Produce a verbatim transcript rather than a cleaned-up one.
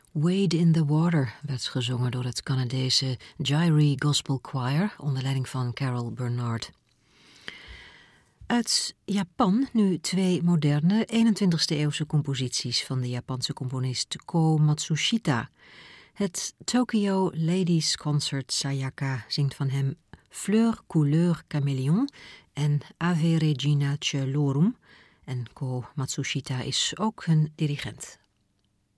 Wade in the Water werd gezongen door het Canadese Gyri Gospel Choir onder leiding van Carol Bernard. Uit Japan nu twee moderne eenentwintigste eeuwse composities van de Japanse componist Ko Matsushita. Het Tokyo Ladies Concert Sayaka zingt van hem Fleur Couleur Caméléon en Ave Regina Coelorum. En Ko Matsushita is ook hun dirigent.